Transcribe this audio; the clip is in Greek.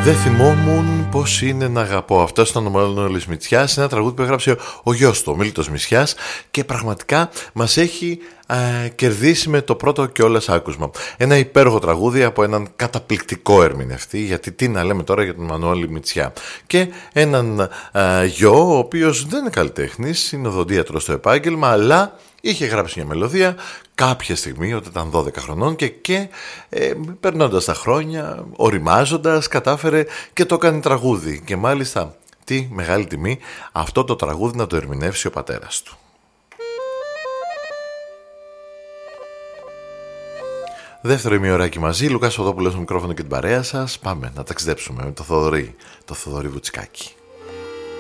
Δεν θυμόμουν πως είναι να αγαπώ. Αυτό ήταν ο Μανώλης Μητσιάς, ένα τραγούδι που έγραψε ο γιος του, ο Μίλτος Μητσιάς, και πραγματικά μας έχει κερδίσει με το πρώτο κιόλας άκουσμα. Ένα υπέροχο τραγούδι από έναν καταπληκτικό ερμηνευτή, γιατί τι να λέμε τώρα για τον Μανώλη Μητσιά. Και έναν γιο, ο οποίος δεν είναι καλλιτέχνης, είναι οδοντίατρος στο επάγγελμα, αλλά είχε γράψει μια μελωδία κάποια στιγμή όταν ήταν 12 χρονών και περνώντας τα χρόνια, οριμάζοντας, κατάφερε και το έκανε τραγούδι. Και μάλιστα, τι μεγάλη τιμή, αυτό το τραγούδι να το ερμηνεύσει ο πατέρας του. Δεύτερο ημιωράκι μαζί, Λουκάς Οδόπουλος στο μικρόφωνο και την παρέα σας. Πάμε να ταξιδέψουμε με το Θοδωρή Βουτσικάκη.